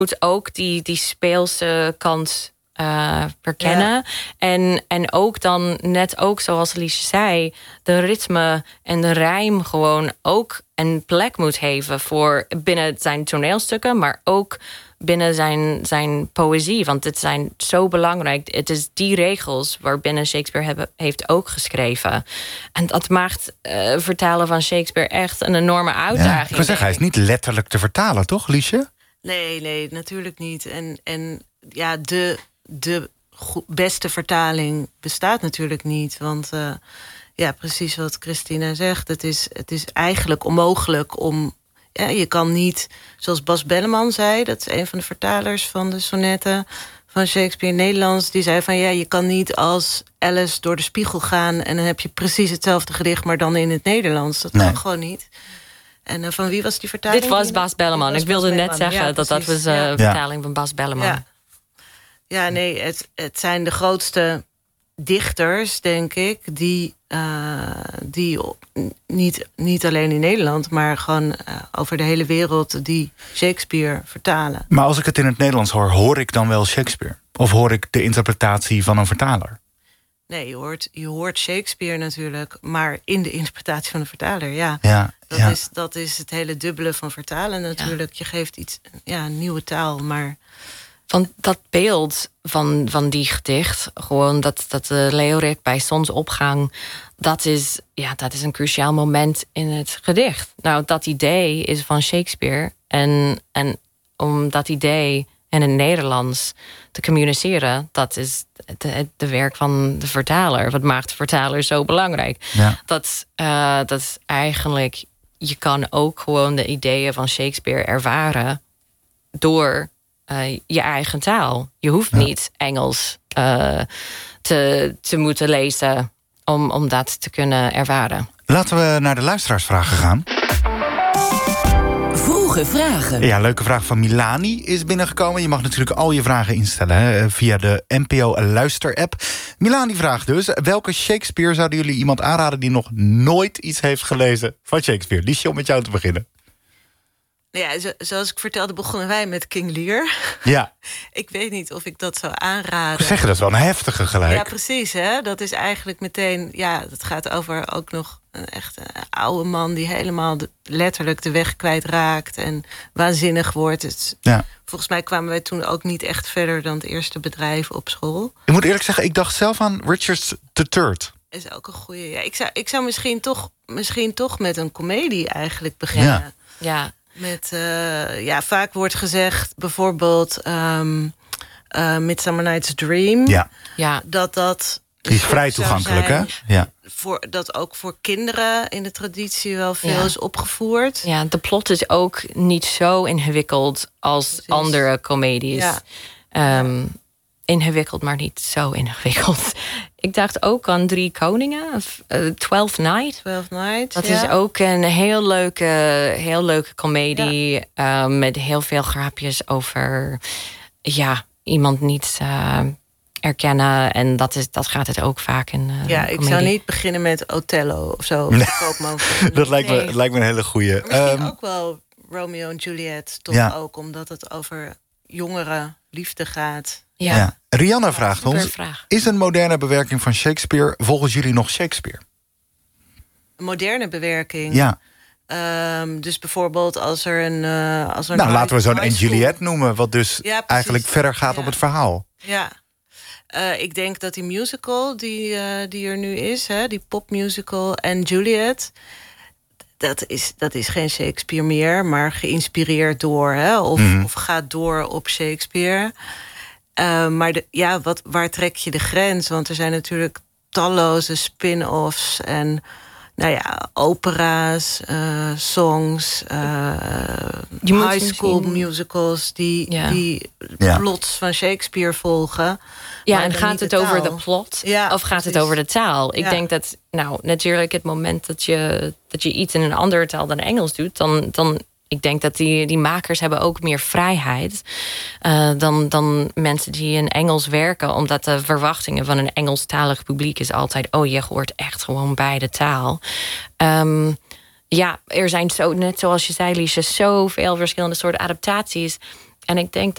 moet ook die speelse kant verkennen. Ja. En ook dan, net ook zoals Liesje zei, de ritme en de rijm gewoon ook een plek moet geven voor binnen zijn toneelstukken, maar ook binnen zijn poëzie. Want het zijn zo belangrijk. Het is die regels waarbinnen Shakespeare heeft ook geschreven. En dat maakt vertalen van Shakespeare echt een enorme uitdaging. Ja, ik wil zeggen, hij is niet letterlijk te vertalen, toch, Liesje? Nee, natuurlijk niet. En ja, de beste vertaling bestaat natuurlijk niet. Want ja, precies wat Christina zegt. Het is eigenlijk onmogelijk om... Ja, je kan niet, zoals Bas Belleman zei... dat is een van de vertalers van de sonnetten van Shakespeare in Nederlands... die zei van ja, je kan niet als Alice door de spiegel gaan... en dan heb je precies hetzelfde gedicht, maar dan in het Nederlands. Dat kan gewoon niet. En van wie was die vertaling? Dit was Bas Belleman. Ik wilde net zeggen dat was de vertaling van Bas Belleman. Ja, nee, het zijn de grootste dichters, denk ik... die niet alleen in Nederland... maar gewoon over de hele wereld die Shakespeare vertalen. Maar als ik het in het Nederlands hoor ik dan wel Shakespeare? Of hoor ik de interpretatie van een vertaler? Nee, je hoort Shakespeare natuurlijk... maar in de interpretatie van de vertaler, ja. Dat is het hele dubbele van vertalen natuurlijk. Ja. Je geeft iets, een nieuwe taal, maar... Want dat beeld van die gedicht, gewoon dat de leeuwerik bij zonsopgang, dat is een cruciaal moment in het gedicht. Nou, dat idee is van Shakespeare. En om dat idee in het Nederlands te communiceren, dat is de werk van de vertaler. Wat maakt de vertaler zo belangrijk? Ja. Dat is eigenlijk, je kan ook gewoon de ideeën van Shakespeare ervaren door je eigen taal. Je hoeft niet Engels te moeten lezen om dat te kunnen ervaren. Laten we naar de luisteraarsvragen gaan. Vroege vragen. Ja, leuke vraag van Milani is binnengekomen. Je mag natuurlijk al je vragen instellen via de NPO Luister-app. Milani vraagt dus: welke Shakespeare zouden jullie iemand aanraden die nog nooit iets heeft gelezen van Shakespeare? Liesje, om met jou te beginnen. Ja, zoals ik vertelde, begonnen wij met King Lear. Ja. Ik weet niet of ik dat zou aanraden. Zeg je, dat is wel een heftige gelijk. Ja, precies. Hè? Dat is eigenlijk meteen... Ja, dat gaat over ook nog een echt oude man... die helemaal letterlijk de weg kwijtraakt en waanzinnig wordt. Volgens mij kwamen wij toen ook niet echt verder... dan het eerste bedrijf op school. Ik moet eerlijk zeggen, ik dacht zelf aan Richard III. Is ook een goeie. Ja, ik zou misschien toch met een komedie eigenlijk beginnen. Ja. Met, vaak wordt gezegd, bijvoorbeeld Midsummer Night's Dream. Ja. Dat die is vrij toegankelijk, hè? Ja. Dat ook voor kinderen in de traditie wel veel is opgevoerd. Ja, de plot is ook niet zo ingewikkeld als andere comedies. Ja. Ingewikkeld, maar niet zo ingewikkeld. Ik dacht ook aan 3 Koningen, Twelfth Night. Dat is ook een heel leuke comedie met heel veel grapjes over iemand niet erkennen. En dat gaat het ook vaak in ik zou niet beginnen met Othello of zo. Nee. Dat lijkt me een hele goeie. Misschien ook wel Romeo en Juliet, toch ook, omdat het over jongere liefde gaat. Ja. Rianna vraagt ons: is een moderne bewerking van Shakespeare volgens jullie nog Shakespeare? Een moderne bewerking? Ja. Dus bijvoorbeeld als er een... laten we zo'n en Juliet noemen, wat dus eigenlijk verder gaat op het verhaal. Ja. Ik denk dat die musical die er nu is, die popmusical en Juliet... Dat is geen Shakespeare meer, maar geïnspireerd door... of gaat door op Shakespeare... maar waar trek je de grens? Want er zijn natuurlijk talloze spin-offs en opera's, songs, high school musicals die plots van Shakespeare volgen. Ja, en gaat het over de plot of gaat het over de taal? Ik denk dat, natuurlijk het moment dat je iets in een andere taal dan Engels doet, dan ik denk dat die makers hebben ook meer vrijheid dan mensen die in Engels werken. Omdat de verwachtingen van een Engelstalig publiek is altijd... je hoort echt gewoon bij de taal. Er zijn net zoals je zei, Liesje, zoveel verschillende soorten adaptaties. En ik denk